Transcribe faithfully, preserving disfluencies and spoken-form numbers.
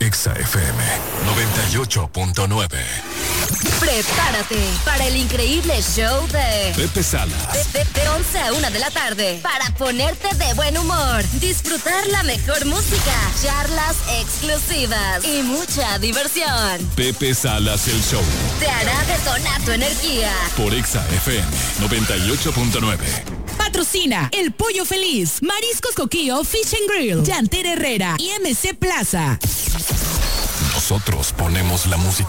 Exa F M noventa y ocho punto nueve. Prepárate para el increíble show de Pepe Salas. De, de, de once a una de la tarde para ponerte de buen humor, disfrutar la mejor música, charlas exclusivas y mucha diversión. Pepe Salas el show. Te hará detonar tu energía. Por Exa F M noventa y ocho punto nueve. Patrocina El Pollo Feliz, Mariscos Coquío Fish and Grill, Llantera Herrera y M C Plaza. Nosotros ponemos la música.